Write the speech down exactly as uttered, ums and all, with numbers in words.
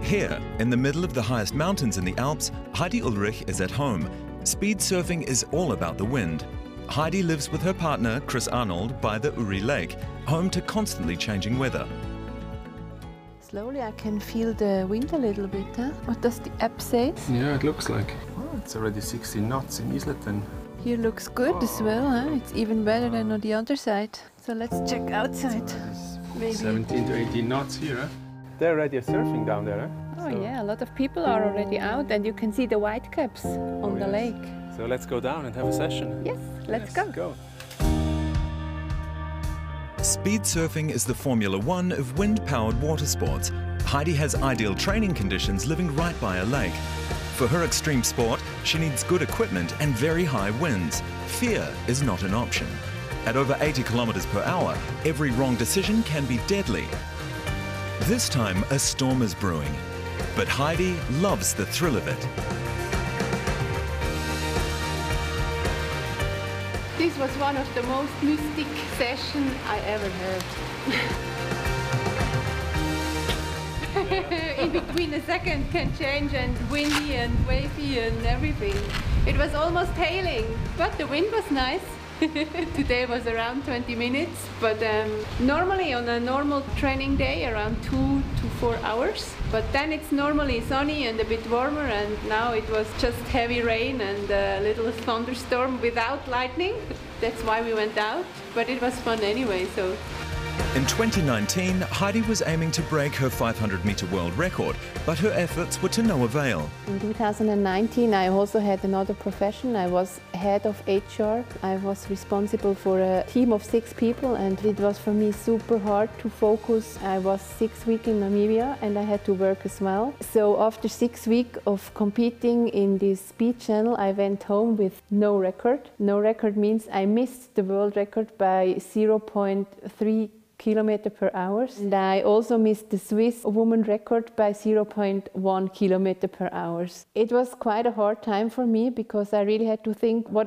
Here, in the middle of the highest mountains in the Alps, Heidi Ulrich is at home. Speed surfing is all about the wind. Heidi lives with her partner, Chris Arnold, by the Uri Lake, home to constantly changing weather. Slowly I can feel the wind a little bit. Huh? What does the app say? Yeah, it looks like. Oh, it's already sixteen knots in Isleten. Here looks good as well. Huh? It's even better than on the other side. So let's check outside. Maybe. seventeen to eighteen knots here. Huh? They're already surfing down there. Huh? Oh so. yeah, a lot of people are already out and you can see the white caps on oh, the yes. lake. So let's go down and have a session. Yes, let's yes, go. go. Speed surfing is the Formula One of wind-powered water sports. Heidi has ideal training conditions living right by a lake. For her extreme sport, she needs good equipment and very high winds. Fear is not an option. At over eighty kilometers per hour, every wrong decision can be deadly. This time, a storm is brewing. But Heidi loves the thrill of it. This was one of the most mystic sessions I ever had. In between a second can change, and windy and wavy and everything. It was almost hailing, but the wind was nice. Today was around twenty minutes, but um, normally on a normal training day around two to four hours. But then it's normally sunny and a bit warmer, and now it was just heavy rain and a little thunderstorm without lightning. That's why we went out, but it was fun anyway. So. In twenty nineteen, Heidi was aiming to break her five hundred meter world record, but her efforts were to no avail. In two thousand nineteen, I also had another profession. I was head of H R. I was responsible for a team of six people, and it was for me super hard to focus. I was six weeks in Namibia and I had to work as well. So after six weeks of competing in this speed channel, I went home with no record. No record means I missed the world record by zero point three kilometer per hour, and I also missed the Swiss woman record by zero point one kilometer per hour. It was quite a hard time for me because I really had to think what